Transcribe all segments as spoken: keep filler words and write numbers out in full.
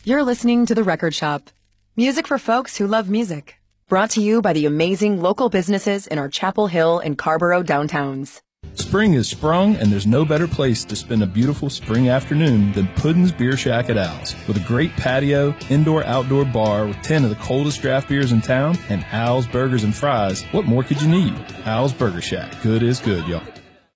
You're listening to The Record Shop. Music for folks who love music. Brought to you by the amazing local businesses in our Chapel Hill and Carborough downtowns. Spring is sprung, and there's no better place to spend a beautiful spring afternoon than Puddin's Beer Shack at Al's. With a great patio, indoor-outdoor bar with ten of the coldest draft beers in town, and Al's Burgers and Fries, what more could you need? Al's Burger Shack. Good is good, y'all.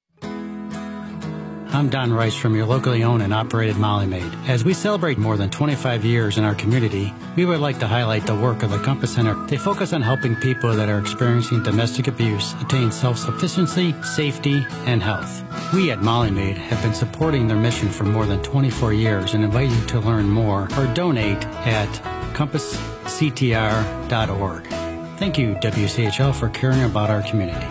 I'm Don Rice from your locally owned and operated Molly Maid. As we celebrate more than twenty-five years in our community, we would like to highlight the work of the Compass Center. They focus on helping people that are experiencing domestic abuse attain self-sufficiency, safety, and health. We at Molly Maid have been supporting their mission for more than twenty-four years and invite you to learn more or donate at compass c t r dot org. Thank you, W C H L, for caring about our community.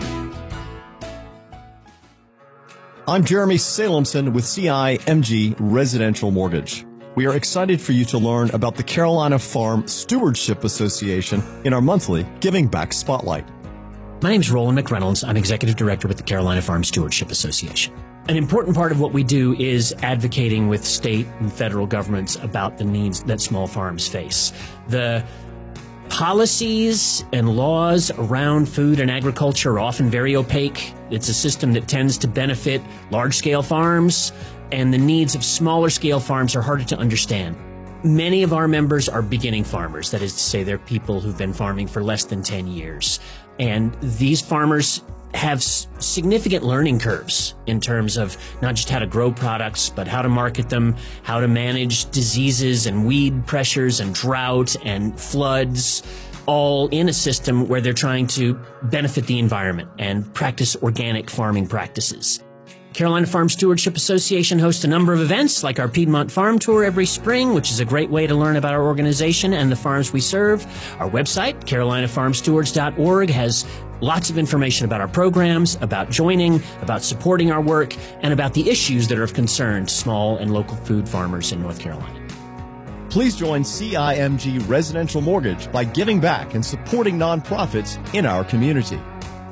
I'm Jeremy Salemson with C I M G Residential Mortgage. We are excited for you to learn about the Carolina Farm Stewardship Association in our monthly Giving Back Spotlight. My name is Roland McReynolds. I'm Executive Director with the Carolina Farm Stewardship Association. An important part of what we do is advocating with state and federal governments about the needs that small farms face. The policies and laws around food and agriculture are often very opaque. It's a system that tends to benefit large-scale farms, and the needs of smaller-scale farms are harder to understand. Many of our members are beginning farmers. That is to say, they're people who've been farming for less than ten years. And these farmers have significant learning curves in terms of not just how to grow products, but how to market them, how to manage diseases and weed pressures and drought and floods, all in a system where they're trying to benefit the environment and practice organic farming practices. Carolina Farm Stewardship Association hosts a number of events like our Piedmont Farm Tour every spring, which is a great way to learn about our organization and the farms we serve. Our website, carolina farm stewards dot org, has lots of information about our programs, about joining, about supporting our work, and about the issues that are of concern to small and local food farmers in North Carolina. Please join C I M G Residential Mortgage by giving back and supporting nonprofits in our community.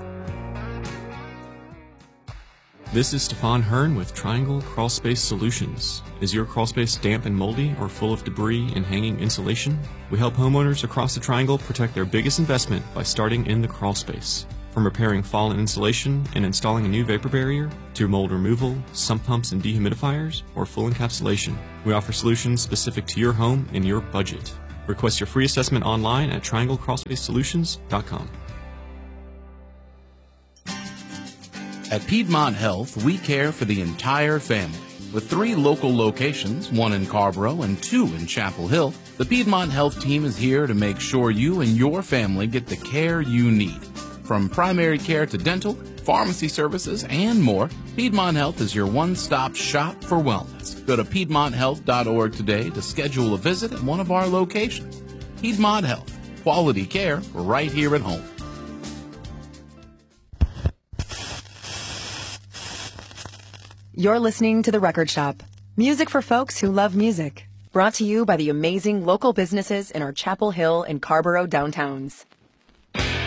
This is Stefan Hearn with Triangle Crawl Space Solutions. Is your crawl space damp and moldy or full of debris and hanging insulation? We help homeowners across the Triangle protect their biggest investment by starting in the crawl space. From repairing fallen insulation and installing a new vapor barrier, to mold removal, sump pumps and dehumidifiers, or full encapsulation, we offer solutions specific to your home and your budget. Request your free assessment online at triangle crawl space solutions dot com. At Piedmont Health, we care for the entire family. With three local locations, one in Carborough and two in Chapel Hill, the Piedmont Health team is here to make sure you and your family get the care you need. From primary care to dental, pharmacy services, and more, Piedmont Health is your one-stop shop for wellness. Go to piedmont health dot org today to schedule a visit at one of our locations. Piedmont Health, quality care right here at home. You're listening to The Record Shop. Music for folks who love music. Brought to you by the amazing local businesses in our Chapel Hill and Carborough downtowns.